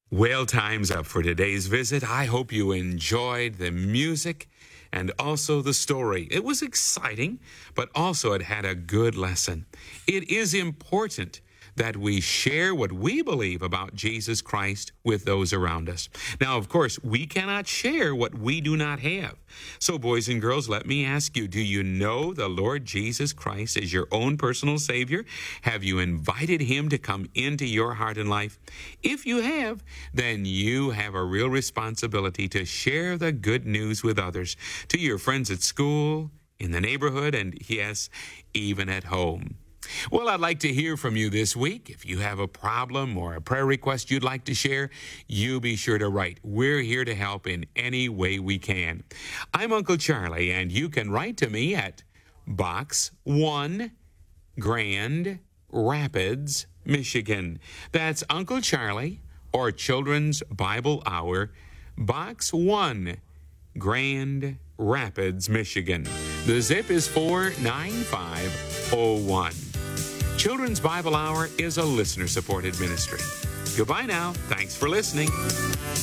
Well, time's up for today's visit. I hope you enjoyed the music and also the story. It was exciting, but also it had a good lesson. It is important that we share what we believe about Jesus Christ with those around us. Now, of course, we cannot share what we do not have. So, boys and girls, let me ask you, do you know the Lord Jesus Christ as your own personal Savior? Have you invited Him to come into your heart and life? If you have, then you have a real responsibility to share the good news with others, to your friends at school, in the neighborhood, and yes, even at home. Well, I'd like to hear from you this week. If you have a problem or a prayer request you'd like to share, you be sure to write. We're here to help in any way we can. I'm Uncle Charlie, and you can write to me at Box 1, Grand Rapids, Michigan. That's Uncle Charlie or Children's Bible Hour, Box 1, Grand Rapids, Michigan. The zip is 49501. Children's Bible Hour is a listener-supported ministry. Goodbye now. Thanks for listening.